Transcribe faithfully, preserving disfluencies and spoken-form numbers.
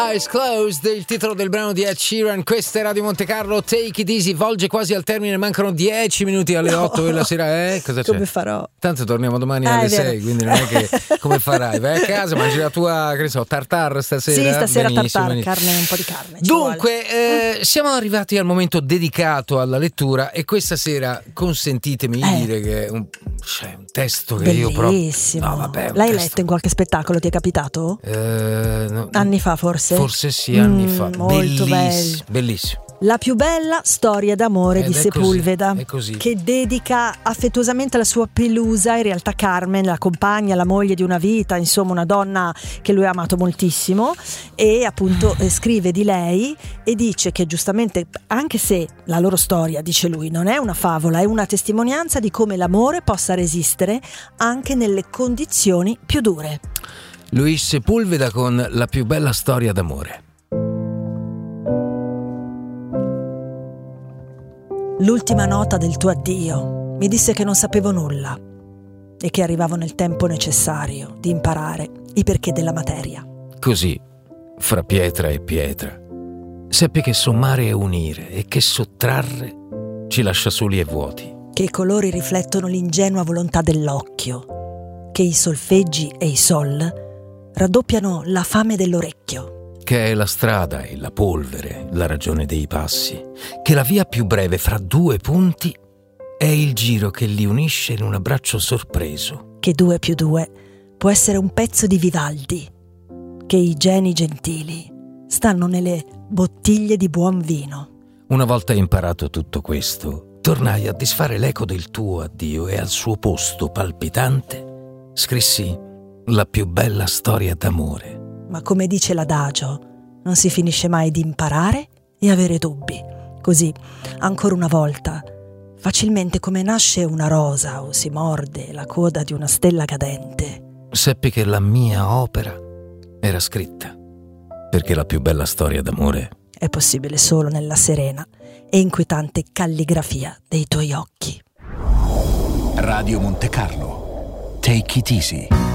Eyes Closed, il titolo del brano di Ed Sheeran. Questa è Radio Monte Carlo, Take It Easy, volge quasi al termine, mancano dieci minuti alle no. otto della sera. Eh? Cosa c'è? Come farò? Tanto torniamo domani ah, alle sei, quindi non è che come farai? Vai a casa, mangi la tua, che ne so, tartar stasera. Sì, stasera benissimo, tartar, benissimo. carne, un po' di carne. Dunque, eh, siamo arrivati al momento dedicato alla lettura e questa sera consentitemi di eh. dire che è un, cioè, un testo che Bellissimo. io proprio... No, vabbè, l'hai testo... letto in qualche spettacolo? Ti è capitato? Eh, no, anni fa forse? Forse sì, anni mm, fa. Molto bellissimo, bellissimo. La più bella storia d'amore Ed di è Sepulveda, così, è così. che dedica affettuosamente alla sua pelusa, in realtà Carmen, la compagna, la moglie di una vita, insomma una donna che lui ha amato moltissimo, e appunto eh, scrive di lei e dice che giustamente, anche se la loro storia, dice lui, non è una favola, è una testimonianza di come l'amore possa resistere anche nelle condizioni più dure. Luis Sepulveda con La più bella storia d'amore. L'ultima nota del tuo addio mi disse che non sapevo nulla e che arrivavo nel tempo necessario di imparare i perché della materia. Così, fra pietra e pietra, seppi che sommare è unire e che sottrarre ci lascia soli e vuoti. Che i colori riflettono l'ingenua volontà dell'occhio, che i solfeggi e i sol raddoppiano la fame dell'orecchio. Che è la strada e la polvere la ragione dei passi, che la via più breve fra due punti è il giro che li unisce in un abbraccio sorpreso. Che due più due può essere un pezzo di Vivaldi, che i geni gentili stanno nelle bottiglie di buon vino. Una volta imparato tutto questo, tornai a disfare l'eco del tuo addio e al suo posto palpitante scrissi la più bella storia d'amore. Ma come dice l'adagio, non si finisce mai di imparare e avere dubbi. Così, ancora una volta, facilmente come nasce una rosa o si morde la coda di una stella cadente, seppi che la mia opera era scritta, perché la più bella storia d'amore è possibile solo nella serena e inquietante calligrafia dei tuoi occhi. Radio Monte Carlo. Take it easy.